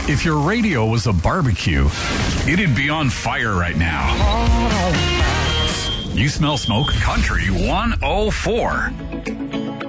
If your radio was a barbecue, it'd be on fire right now. You smell smoke? Country 104.